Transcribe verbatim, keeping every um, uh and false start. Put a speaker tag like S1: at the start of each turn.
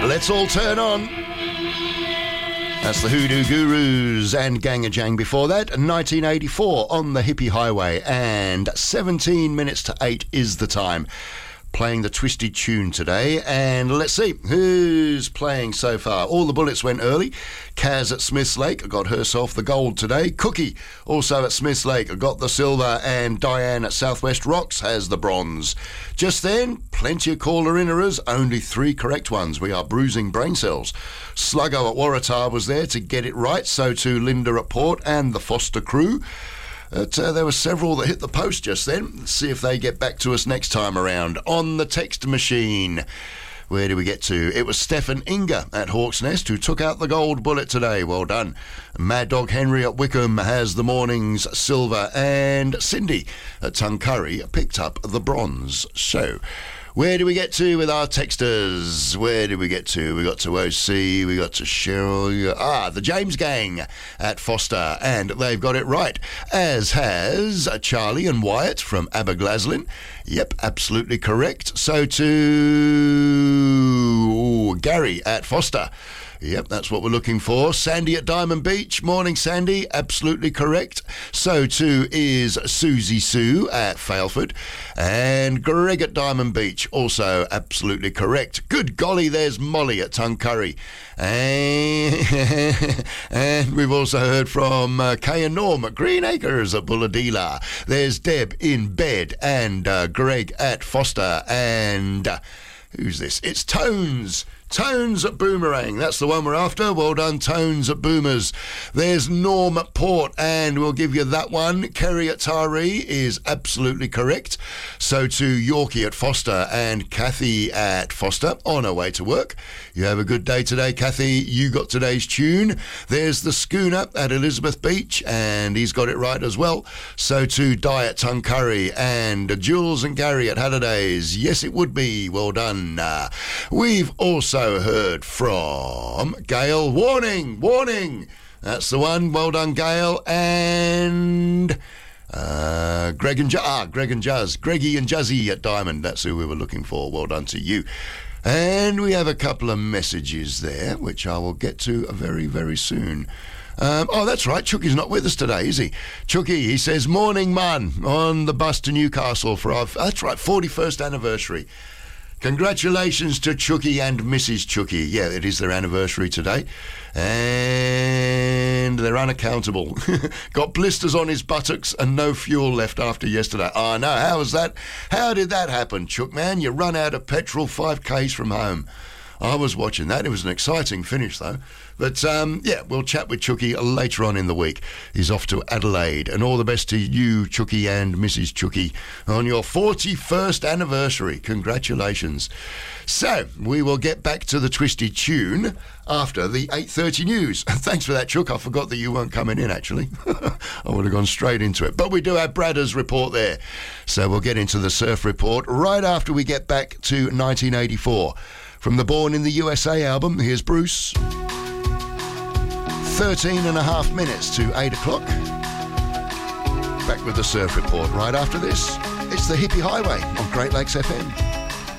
S1: Let's all turn on. That's the Hoodoo Gurus and Gangajang. Before that, nineteen eighty-four on the Hippie Highway, and seventeen minutes to eight is the time. Playing the Twisted Tune today, and let's see who's playing so far. All the bullets went early. Kaz at Smiths Lake got herself the gold today. Cookie also at Smiths Lake got the silver, and Diane at Southwest Rocks has the bronze. Just then, plenty of caller-innerers, only three correct ones. We are bruising brain cells. Sluggo at Waratah was there to get it right, so too Linda at Port and the Foster crew. But, uh, there were several that hit the post just then. Let's see if they get back to us next time around. On the text machine, where do we get to? It was Stefan Inga at Hawk's Nest who took out the gold bullet today. Well done. Mad Dog Henry at Wickham has the morning's silver, and Cindy at Tuncurry picked up the bronze. So, where do we get to with our texters? Where do we get to? We got to O C, we got to Cheryl. Ah, the James Gang at Foster, and they've got it right, as has Charlie and Wyatt from Aberglaslyn. Yep, absolutely correct. So to ooh, Gary at Foster. Yep, that's what we're looking for. Sandy at Diamond Beach. Morning, Sandy. Absolutely correct. So too is Susie Sue at Failford. And Greg at Diamond Beach. Also absolutely correct. Good golly, there's Molly at Tuncurry. And, and we've also heard from uh, Kay and Norm at Green Acres at Bulladila. There's Deb in bed, and uh, Greg at Foster. And uh, who's this? It's Tones. Tones at Boomerang, that's the one we're after. Well done, Tones at Boomers. There's Norm at Port, and we'll give you that one. Kerry at Taree is absolutely correct. So too Yorkie at Foster, and Kathy at Foster on her way to work. You have a good day today, Kathy. You got today's tune. There's the Schooner at Elizabeth Beach, and he's got it right as well. So too Di at Tuncurry, and Jules and Gary at Hallidays. Yes, it would be. Well done. Uh, we've also heard from Gail. Warning, warning. That's the one. Well done, Gail. And uh, Greg and Ju- ah, Greg and Juzz, Greggy and Juzzy at Diamond. That's who we were looking for. Well done to you. And we have a couple of messages there, which I will get to very, very soon. Um, oh, that's right. Chooky's not with us today, is he? Chooky, he says, morning, man, on the bus to Newcastle for our, that's right, forty-first anniversary. Congratulations to Chooky and Missus Chooky. Yeah, it is their anniversary today. And they're unaccountable. Got blisters on his buttocks and no fuel left after yesterday. Oh, no, how was that? How did that happen, Chook, man? You run out of petrol five kays from home. I was watching that. It was an exciting finish, though. But, um, yeah, we'll chat with Chooky later on in the week. He's off to Adelaide. And all the best to you, Chooky and Missus Chooky, on your forty-first anniversary. Congratulations. So, we will get back to the Twisted Tune after the eight thirty news. Thanks for that, Chook. I forgot that you weren't coming in, actually. I would have gone straight into it. But we do have Bradder's report there. So we'll get into the surf report right after we get back to nineteen eighty-four. From the Born in the U S A album, here's Bruce. thirteen and a half minutes to eight o'clock. Back with the surf report right after this. It's the Hippie Highway on Great Lakes F M.